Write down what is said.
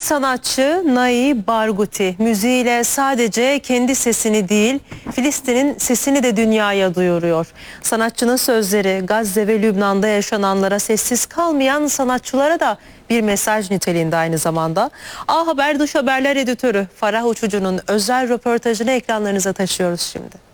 sanatçı Nai Barghouti müziğiyle sadece kendi sesini değil, Filistin'in sesini de dünyaya duyuruyor. Sanatçının sözleri Gazze ve Lübnan'da yaşananlara, sessiz kalmayan sanatçılara da bir mesaj niteliğinde aynı zamanda. A Haber Dış Haberler Editörü Farah Uçucu'nun özel röportajını ekranlarınıza taşıyoruz şimdi.